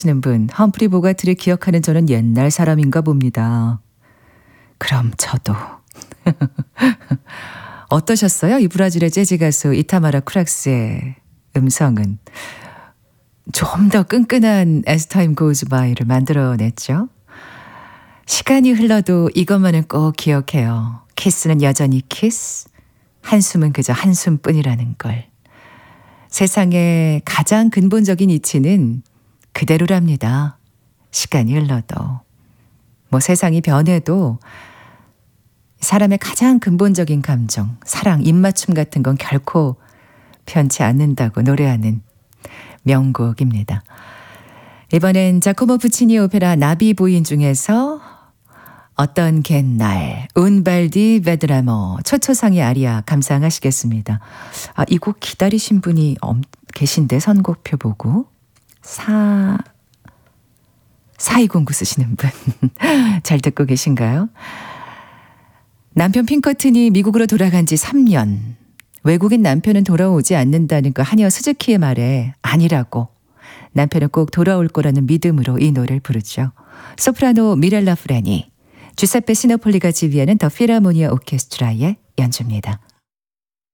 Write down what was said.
는 분, 험프리 보가트를 기억하는 저는 옛날 사람인가 봅니다. 그럼 저도. 어떠셨어요? 이 브라질의 재즈 가수 이타마라 쿠락스의 음성은 좀 더 끈끈한 As Time Goes By를 만들어냈죠. 시간이 흘러도 이것만은 꼭 기억해요. 키스는 여전히 키스, 한숨은 그저 한숨뿐이라는 걸. 세상의 가장 근본적인 이치는 그대로랍니다. 시간이 흘러도. 뭐 세상이 변해도 사람의 가장 근본적인 감정, 사랑, 입맞춤 같은 건 결코 변치 않는다고 노래하는 명곡입니다. 이번엔 자코모 푸치니 오페라 나비 부인 중에서 어떤 갯날, 운발디 베드라모, 초초상의 아리아 감상하시겠습니다. 아, 이 곡 기다리신 분이 계신데 선곡표 보고 4209 쓰시는 분 잘 듣고 계신가요? 남편 핑커튼이 미국으로 돌아간 지 3년. 외국인 남편은 돌아오지 않는다는 그 하녀 스즈키의 말에 아니라고 남편은 꼭 돌아올 거라는 믿음으로 이 노래를 부르죠. 소프라노 미렐라 프레니, 주세페 시노폴리가 지휘하는 더 필하모니아 오케스트라의 연주입니다.